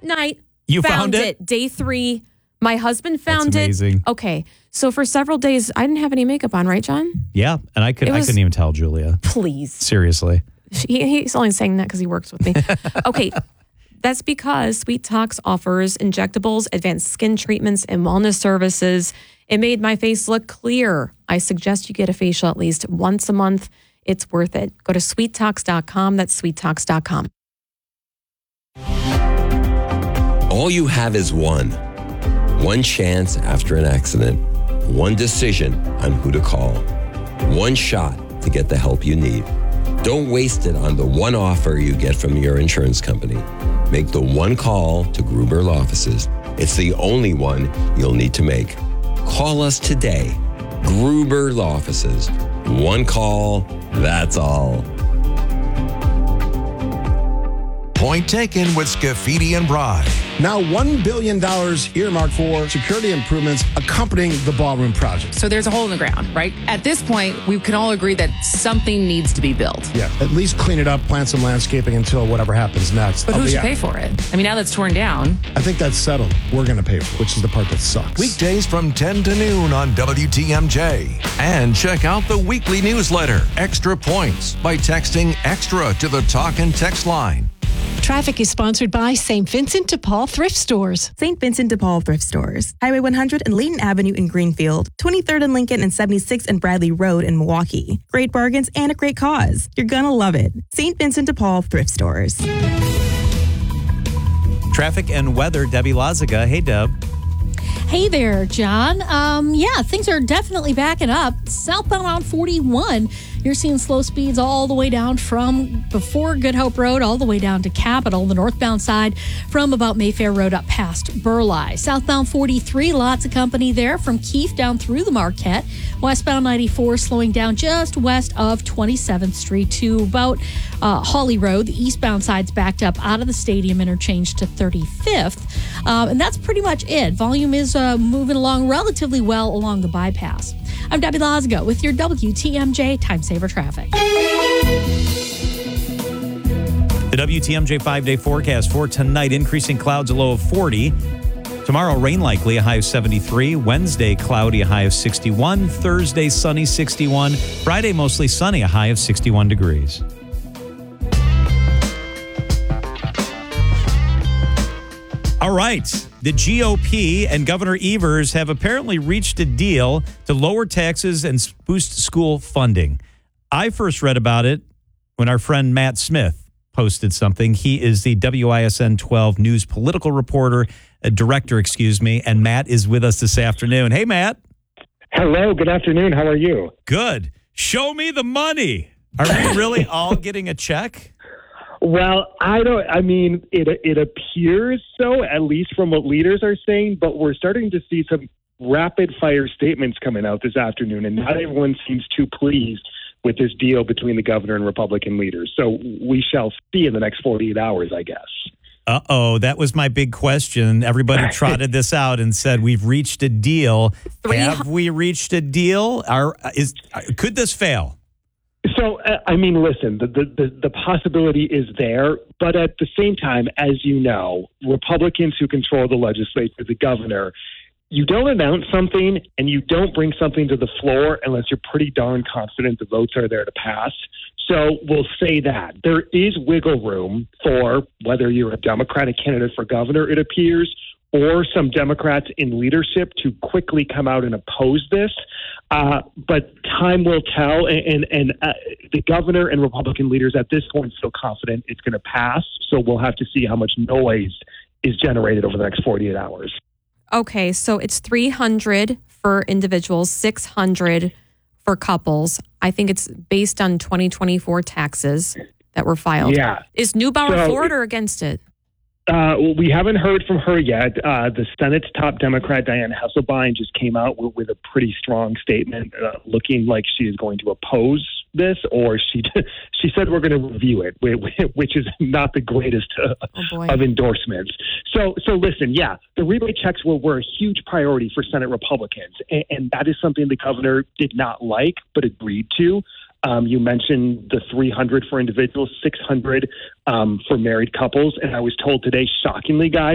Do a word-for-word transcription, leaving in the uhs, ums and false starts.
night. You found, found it? it? Day three. My husband found That's amazing. it. Okay. So for several days, I didn't have any makeup on, right, John? Yeah, and I, could, It I was- couldn't even tell Julia. Please. Seriously. He, he's only saying that because he works with me. Okay. That's because Sweet Talks offers injectables, advanced skin treatments, and wellness services. It made my face look clear. I suggest you get a facial at least once a month. It's worth it. Go to sweet talks dot com. That's sweet talks dot com. All you have is one. One chance after an accident. One decision on who to call. One shot to get the help you need. Don't waste it on the one offer you get from your insurance company. Make the one call to Gruber Law Offices. It's the only one you'll need to make. Call us today. Gruber Law Offices. One call, that's all. Point taken with Scafidi and Bry. Now one billion dollars earmarked for security improvements accompanying the ballroom project. So there's a hole in the ground, right? At this point, we can all agree that something needs to be built. Yeah, at least clean it up, plant some landscaping until whatever happens next. But who Oh, should yeah. pay for it? I mean, now that's torn down. I think that's settled. We're going to pay for it, which is the part that sucks. Weekdays from ten to noon on W T M J. And check out the weekly newsletter, Extra Points, by texting EXTRA to the talk and text line. Traffic is sponsored by Saint Vincent de Paul Thrift Stores. Saint Vincent de Paul Thrift Stores. Highway one hundred and Layton Avenue in Greenfield. twenty-third and Lincoln and seventy-sixth and Bradley Road in Milwaukee. Great bargains and a great cause. You're gonna love it. Saint Vincent de Paul Thrift Stores. Traffic and weather, Debbie Lazaga. Hey, Deb. Hey there, John. Um, yeah, things are definitely backing up. Southbound on forty-one, you're seeing slow speeds all the way down from before Good Hope Road all the way down to Capitol, the northbound side from about Mayfair Road up past Burleigh. Southbound forty-three, lots of company there from Keefe down through the Marquette. Westbound ninety-four slowing down just west of twenty-seventh Street to about uh, Hawley Road. The eastbound side's backed up out of the stadium interchange to thirty-fifth. Um, and that's pretty much it. Volume is uh, moving along relatively well along the bypass. I'm Debbie Lazaga with your W T M J Time Saver Traffic. The W T M J five-day forecast for tonight, increasing clouds, a low of forty. Tomorrow, rain likely, a high of seventy-three. Wednesday, cloudy, a high of sixty-one. Thursday, sunny, sixty-one. Friday, mostly sunny, a high of sixty-one degrees. All right. The G O P and Governor Evers have apparently reached a deal to lower taxes and boost school funding. I first read about it when our friend Matt Smith posted something. He is the W I S N twelve news political reporter, uh, director, excuse me, and Matt is with us this afternoon. Hey, Matt. Hello. Good afternoon. How are you? Good. Show me the money. Are we really all getting a check? Well, I don't, I mean, it it appears so, at least from what leaders are saying, but we're starting to see some rapid fire statements coming out this afternoon, and not everyone seems too pleased with this deal between the governor and Republican leaders. So we shall see in the next forty-eight hours, I guess. Uh-oh, that was my big question. Everybody trotted this out and said, we've reached a deal. Have we reached a deal? Are, is, could this fail? So, uh, I mean, listen, the, the, the possibility is there, but at the same time, as you know, Republicans who control the legislature, the governor, you don't announce something and you don't bring something to the floor unless you're pretty darn confident the votes are there to pass. So we'll say that. There is wiggle room for whether you're a Democratic candidate for governor, it appears, or some Democrats in leadership to quickly come out and oppose this. Uh, but time will tell, and, and, and uh, the governor and Republican leaders at this point feel confident it's going to pass. So we'll have to see how much noise is generated over the next forty-eight hours. Okay, so it's three hundred for individuals, six hundred for couples. I think it's based on twenty twenty-four taxes that were filed. Yeah. Is Neubauer So- for it or against it? Uh, well, we haven't heard from her yet. Uh, the Senate's top Democrat, Dianne Hasselbein, just came out with, with a pretty strong statement, uh, looking like she is going to oppose this, or she she said we're going to review it, which is not the greatest uh, oh of endorsements. So, so listen, yeah, the rebate checks were, were a huge priority for Senate Republicans, and, and that is something the governor did not like but agreed to. Um, you mentioned the three hundred for individuals, six hundred um, for married couples. And I was told today, shockingly, guys,